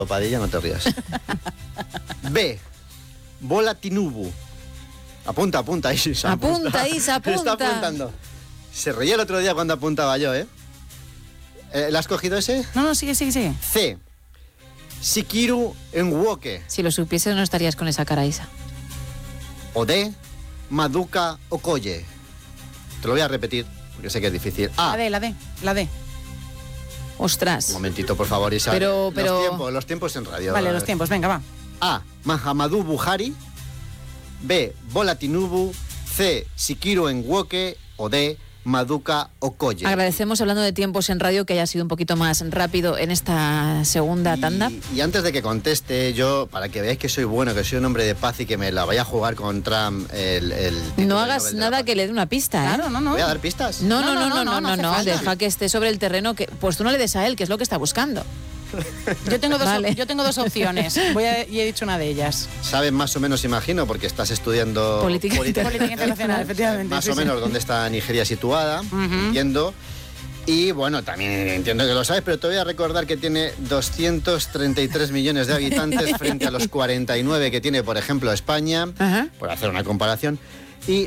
Padilla, no te rías. B. Bola Tinubu. Apunta, Isa. Apunta, Isa, apunta. Está apuntando. Se reía el otro día cuando apuntaba yo, ¿eh? ¿Le has cogido ese? No, sigue. C. Sikiru Enwoke. Si lo supieses no estarías con esa cara, Isa. O D. Maduka Okoye. Te lo voy a repetir, porque sé que es difícil. A. La D. Ostras. Un momentito, por favor, Isa. Pero... Los tiempos en radio. Vale, los tiempos, venga, va. A. Mahamadou Buhari. B. Bola Tinubu. C. Sikiru Enwoke. O D. Maduka Okoye. Agradecemos, hablando de tiempos en radio, que haya sido un poquito más rápido en esta segunda tanda. Y antes de que conteste, yo, para que veáis que soy bueno, que soy un hombre de paz y que me la vaya a jugar con Trump no hagas nada que le dé una pista, ¿eh? Claro, no. ¿Voy a dar pistas? No, deja que esté sobre el terreno, que pues tú no le des a él, que es lo que está buscando. Yo tengo dos opciones. Y he dicho una de ellas. Sabes más o menos, imagino, porque estás estudiando política internacional, efectivamente. Más o menos dónde está Nigeria situada, entiendo. Y bueno, también entiendo que lo sabes, pero te voy a recordar que tiene 233 millones de habitantes frente a los 49 que tiene, por ejemplo, España, por hacer una comparación. Y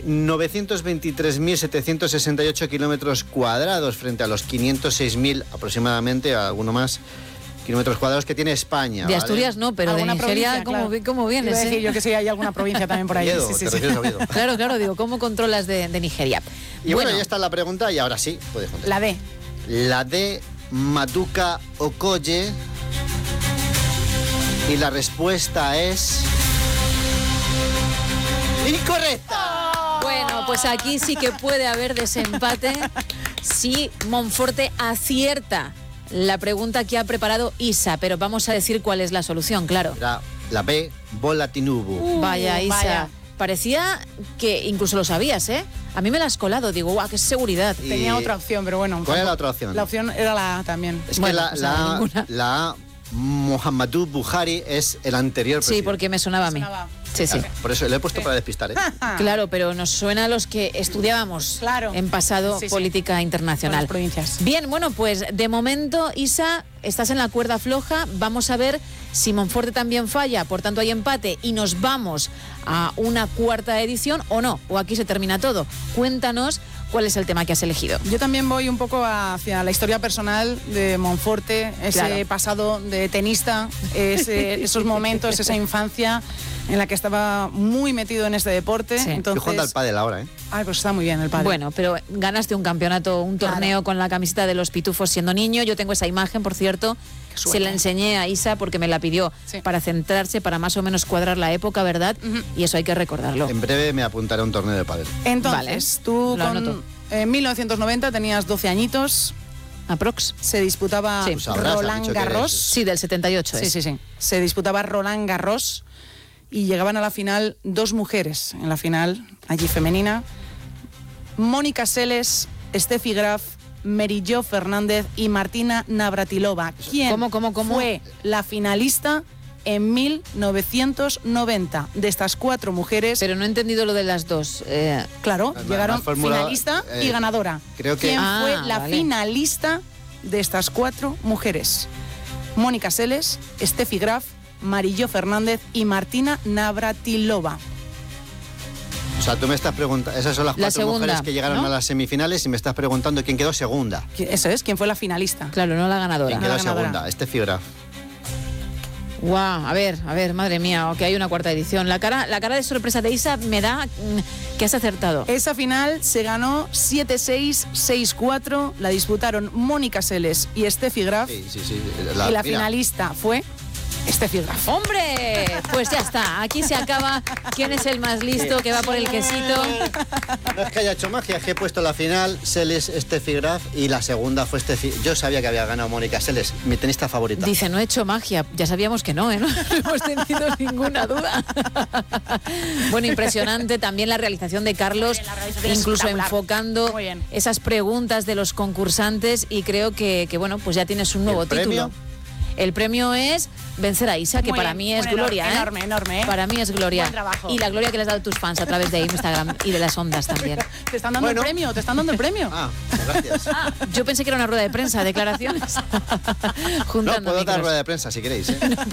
923.768 kilómetros cuadrados frente a los 506.000 aproximadamente, alguno más, kilómetros cuadrados que tiene España. De Asturias no, pero de Nigeria, ¿cómo vienes? Decir yo que sí, hay alguna provincia también por ahí. Oviedo, sí. ¿Te refieres a Oviedo? Claro, digo, ¿cómo controlas de Nigeria? Y bueno, ya está la pregunta y ahora sí, puedes contestar. La D, Maduka Okoye. Y la respuesta es... ¡incorrecta! Bueno, pues aquí sí que puede haber desempate si Monforte acierta la pregunta que ha preparado Isa, pero vamos a decir cuál es la solución, claro. La B, Bola Tinubu. Vaya, Isa. Vaya. Parecía que incluso lo sabías, ¿eh? A mí me la has colado, digo, guau, qué seguridad. tenía otra opción, pero bueno. ¿Cuál era la otra opción? La opción era la A también. Es bueno, que la A, Muhammadu Buhari, es el anterior presidente. Sí, porque me sonaba a mí. Sí. Por eso le he puesto para despistar, ¿eh? Claro, pero nos suena a los que estudiábamos en pasado política internacional. Las provincias. Bien, bueno, pues de momento, Isa, estás en la cuerda floja. Vamos a ver si Monforte también falla, por tanto hay empate y nos vamos a una cuarta edición o no, o aquí se termina todo. Cuéntanos cuál es el tema que has elegido. Yo también voy un poco hacia la historia personal de Monforte, ese pasado de tenista, esos momentos, esa infancia en la que estaba muy metido en este deporte. Sí. Entonces, Estoy jugando al pádel ahora, ¿eh? Ay, pues está muy bien el pádel. Bueno, pero ganaste un campeonato, un torneo con la camiseta de los Pitufos siendo niño. Yo tengo esa imagen, por cierto. Se la enseñé a Isa porque me la pidió para centrarse, para más o menos cuadrar la época, ¿verdad? Y eso hay que recordarlo. En breve me apuntaré a un torneo de pádel. Entonces, tú en 1990 tenías 12 añitos. Aprox. Se disputaba Roland Garros. Sí, del 78. Sí. Se disputaba Roland Garros y llegaban a la final dos mujeres en la final, allí femenina. Mónica Seles, Steffi Graf, Merillo Fernández y Martina Navratilova. ¿Quién fue la finalista en 1990 de estas cuatro mujeres? Pero no he entendido lo de las dos. Claro, llegaron finalista y ganadora. Creo que... ¿Quién fue la finalista de estas cuatro mujeres? Mónica Seles, Steffi Graf, Merillo Fernández y Martina Navratilova. O sea, tú me estás preguntando... Esas son las cuatro mujeres que llegaron a las semifinales y me estás preguntando quién quedó segunda. Eso es, ¿quién fue la finalista? Claro, no la ganadora. ¿Quién quedó segunda? Steffi Graf. Guau, a ver, madre mía, que hay una cuarta edición. La cara de sorpresa de Isa me da que has acertado. Esa final se ganó 7-6, 6-4, la disputaron Mónica Seles y Steffi Graf. Sí. Y la finalista fue Steffi Graf. ¡Hombre! Pues ya está, aquí se acaba quién es el más listo, que va por el quesito. No es que haya hecho magia, es que he puesto la final, Seles, Steffi Graf, y la segunda fue Steffi. Yo sabía que había ganado Mónica Seles, mi tenista favorita. Dice, no he hecho magia, ya sabíamos que no, no hemos tenido ninguna duda. Bueno, impresionante también la realización de Carlos, incluso enfocando esas preguntas de los concursantes, y creo que bueno, pues ya tienes un nuevo título. ¿Premio? El premio es vencer a Isa, que Muy para bien, mí es bueno, gloria, enorme, ¿eh? Para mí es gloria. Buen trabajo. Y la gloria que les has dado a tus fans a través de Instagram y de las ondas también. Te están dando el premio, te están dando el premio. Gracias. Yo pensé que era una rueda de prensa, declaraciones. No, puedo dar rueda de prensa si queréis, ¿eh?